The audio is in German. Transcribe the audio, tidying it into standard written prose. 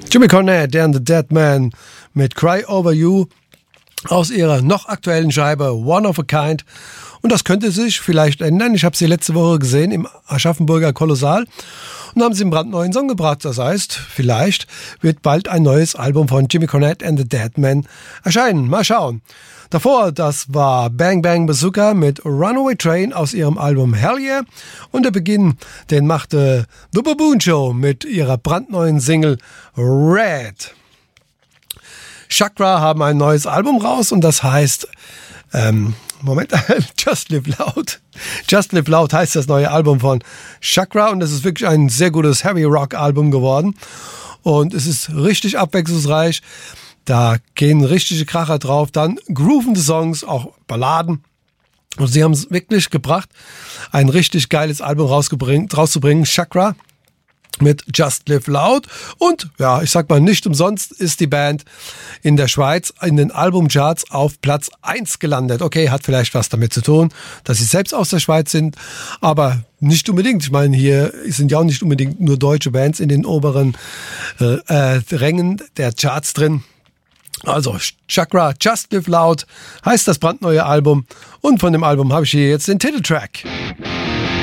Jimmy Cornette and the Dead Man mit Cry Over You aus ihrer noch aktuellen Scheibe One of a Kind. Und das könnte sich vielleicht ändern. Ich habe sie letzte Woche gesehen im Aschaffenburger Kolossal und haben sie einen brandneuen Song gebracht. Das heißt, vielleicht wird bald ein neues Album von Jimmy Cornette and the Dead Man erscheinen. Mal schauen. Davor, das war Bang Bang Bazooka mit Runaway Train aus ihrem Album Hell Yeah. Und der Beginn, den machte The Baboon Show mit ihrer brandneuen Single Red. Chakra haben ein neues Album raus und das heißt, Just Live Loud. Just Live Loud heißt das neue Album von Chakra und es ist wirklich ein sehr gutes Heavy Rock Album geworden. Und es ist richtig abwechslungsreich. Da gehen richtige Kracher drauf, dann groovende Songs, auch Balladen. Und sie haben es wirklich gebracht, ein richtig geiles Album rauszubringen, Chakra, mit Just Live Loud. Und ja, ich sag mal, nicht umsonst ist die Band in der Schweiz in den Albumcharts auf Platz 1 gelandet. Okay, hat vielleicht was damit zu tun, dass sie selbst aus der Schweiz sind, aber nicht unbedingt. Ich meine, hier sind ja auch nicht unbedingt nur deutsche Bands in den oberen Rängen der Charts drin. Also Chakra, Just Live Loud heißt das brandneue Album und von dem Album habe ich hier jetzt den Titeltrack.